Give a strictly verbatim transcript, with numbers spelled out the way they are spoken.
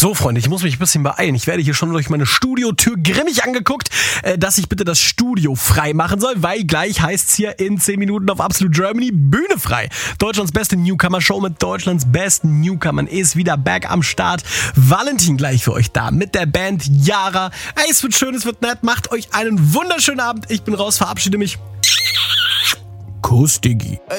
So, Freunde, ich muss mich ein bisschen beeilen. Ich werde hier schon durch meine Studiotür grimmig angeguckt, äh, dass ich bitte das Studio frei machen soll, weil gleich heißt's hier in zehn Minuten auf Absolute Germany Bühne frei. Deutschlands beste Newcomer-Show mit Deutschlands besten Newcomern ist wieder back am Start. Valentin gleich für euch da mit der Band Yara. Ey, es wird schön, es wird nett. Macht euch einen wunderschönen Abend. Ich bin raus, verabschiede mich. Kuss, Diggi.